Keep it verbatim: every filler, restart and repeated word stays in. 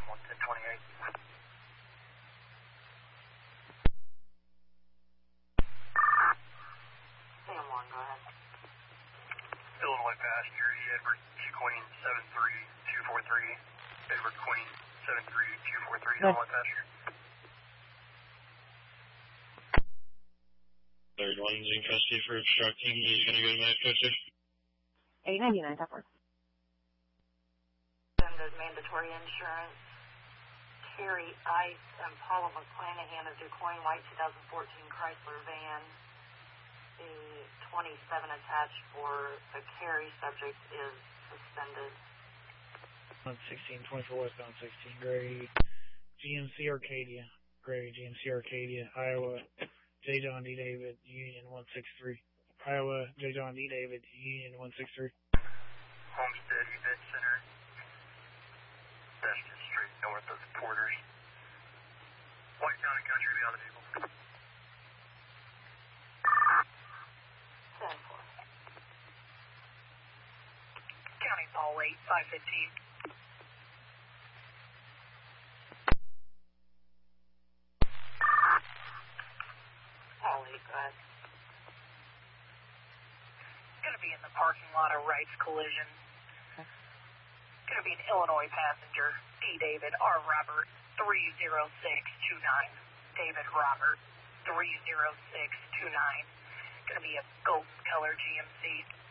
one ten twenty-eight. Sam one, go ahead. Illinois passenger, Edward Queen seven three two four three. Edward Queen seven three two four three, Illinois passenger. Third one's in custody for obstructing. He's going to go to mass custody. eight ninety-nine, top four. Does mandatory insurance. Carrie Ice and Paula McClanahan of DuQuoin White twenty fourteen Chrysler van. The twenty-seven attached for the Carrie subject is suspended. one sixteen twenty-four westbound sixteen, Gray, G M C Arcadia, Gray, G M C Arcadia, Iowa, J. John D. David, Union one six three, Iowa, J. John D. David, Union one six three. Homestead Event Center, Bastion Street, north of Porters. White County Country, be on the vehicle. ten four. County Paul eight, five fifteen. Paul eight, go ahead. Going to be in the parking lot of Wright's Collision. Going to be an Illinois passenger, D. David R. Robert, three zero six two nine. David Robert, three zero six two nine. Going to be a golden color G M C.